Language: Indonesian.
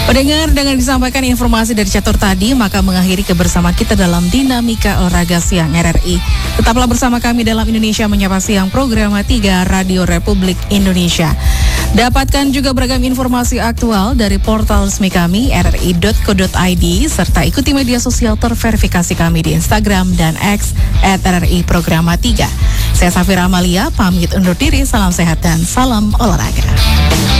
Pendengar, dengan disampaikan informasi dari Catur tadi, maka mengakhiri kebersamaan kita dalam Dinamika Olahraga Siang RRI. Tetaplah bersama kami dalam Indonesia Menyapa Siang, program 3 Radio Republik Indonesia. Dapatkan juga beragam informasi aktual dari portal resmi kami rri.co.id, serta ikuti media sosial terverifikasi kami di Instagram dan X @RRI Programa 3. Saya Safira Amalia, pamit undur diri, salam sehat dan salam olahraga.